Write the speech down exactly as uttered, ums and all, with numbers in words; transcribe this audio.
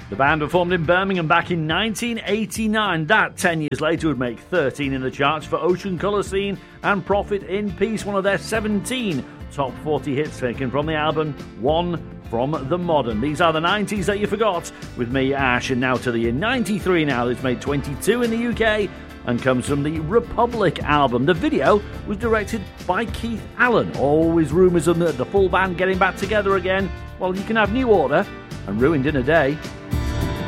The band were formed in Birmingham back in nineteen eighty-nine. That, ten years later, would make thirteen in the charts for Ocean Colour Scene and Prophet in Peace, one of their seventeen top forty hits taken from the album One from the Modern. These are the nineties that you forgot, with me, Ash, and now to the year ninety-three now. It's made twenty-two in the U K and comes from the Republic album. The video was directed by Keith Allen. Always rumours of the, the full band getting back together again. Well, you can have New Order and Ruined in a Day.